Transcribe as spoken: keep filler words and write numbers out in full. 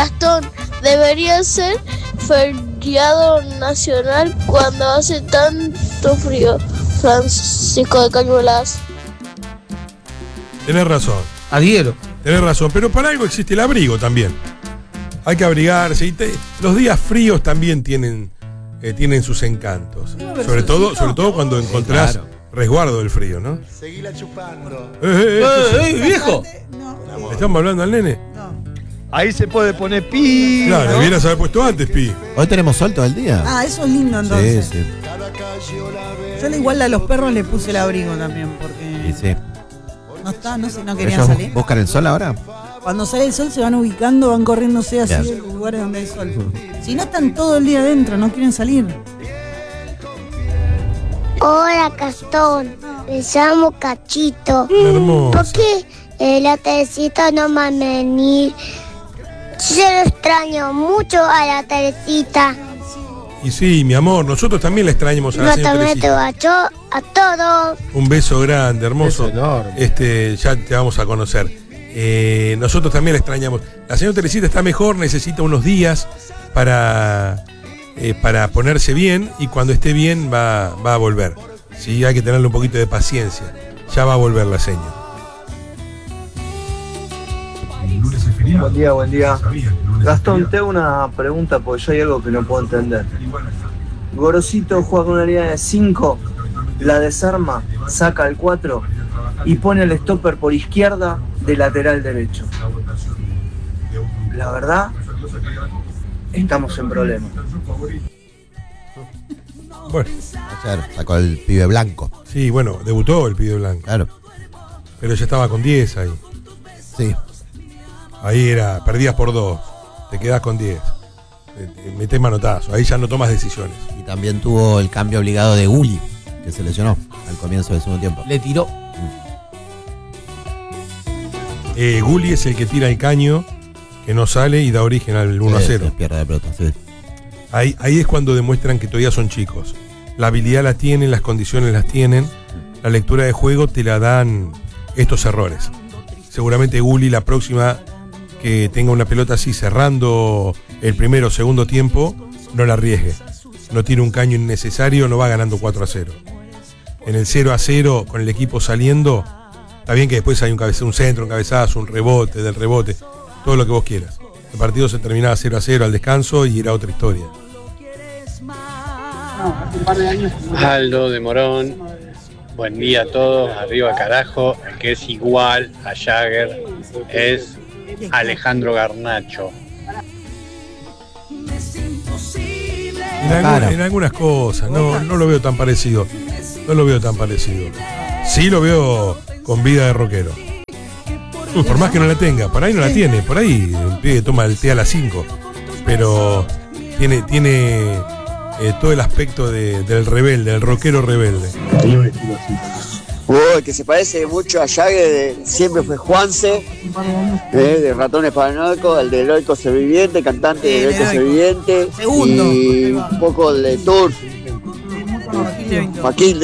Gastón, debería ser feriado nacional cuando hace tanto frío. Francisco de Cañuelas. Tenés razón. Adhiero. Tenés razón, pero para algo existe el abrigo también. Hay que abrigarse. Y te, los días fríos también tienen, eh, tienen sus encantos. Sobre todo, sobre todo cuando encontrás sí, claro. resguardo del frío, ¿no? Seguila chupando. ¡Eh, eh, eh! ¡Eh, eh viejo! No. ¿Le estamos hablando al nene? No. Ahí se puede poner pi. Claro, ¿no? Debieras haber puesto antes pi. Hoy tenemos sol todo el día. Ah, eso es lindo entonces. Sí, sí. Yo igual a los perros les puse el abrigo también, porque... Sí, sí. No está, no sé, no querían ¿Ellos salir. buscan el sol ahora? Cuando sale el sol se van ubicando, van corriéndose así en los lugares donde hay sol. Si no, están todo el día adentro, no quieren salir. Hola, Gastón. Me llamo Cachito. Hermoso. ¿Por qué eh, la Teresita no va a venir? Yo lo extraño mucho a la Teresita. Y sí, mi amor, nosotros también le extrañamos a la Yo señora también te Teresita. bacho a todos. Un beso grande, hermoso. Beso enorme. Este, ya te vamos a conocer. Eh, nosotros también la extrañamos. La señora Teresita está mejor, necesita unos días para, eh, para ponerse bien y cuando esté bien va, va a volver. Sí, hay que tenerle un poquito de paciencia. Ya va a volver la señora. Buen día, buen día. Gastón, te hago una pregunta porque yo hay algo que no puedo entender. Gorosito juega con una línea de cinco, la desarma, saca el cuatro y pone el stopper por izquierda de lateral derecho. La verdad, estamos en problemas. Bueno, Claro, sacó el pibe blanco. sí, bueno, debutó el pibe blanco. Claro. Pero ya estaba con diez ahí. Sí. Ahí era, perdías por dos. Te quedás con diez. Metés manotazo. Ahí ya no tomas decisiones. Y también tuvo el cambio obligado de Gulli, que se lesionó al comienzo del segundo tiempo. Le tiró. Eh, Gulli es el que tira el caño, que no sale y da origen al uno a cero. Sí, pierde de pelota, sí. Ahí, ahí es cuando demuestran que todavía son chicos. La habilidad la tienen, las condiciones las tienen. La lectura de juego te la dan estos errores. Seguramente Gulli la próxima que tenga una pelota así cerrando el primero o segundo tiempo, no la arriesgue. No tire un caño innecesario, no va ganando cuatro a cero. En el cero a cero, con el equipo saliendo, está bien que después hay un, cabezazo, un centro, un cabezazo, un rebote, del rebote, todo lo que vos quieras. El partido se terminaba cero a cero al descanso y era otra historia. Aldo de Morón, buen día a todos, arriba carajo, el que es igual a Jagger es Alejandro Garnacho. En, algún, en algunas cosas, no, no lo veo tan parecido, no lo veo tan parecido. Sí lo veo con vida de rockero. Por más que no la tenga, por ahí no la tiene, por ahí el pibe toma el té a las cinco, pero tiene, tiene eh, todo el aspecto de, del rebelde, del rockero rebelde. Oh, que se parece mucho a Jagger, siempre fue Juanse, eh, de Ratones Paranoicos, el de Heroico Sobreviviente, cantante de Heroico Sobreviviente, y un poco de Tour, Joaquín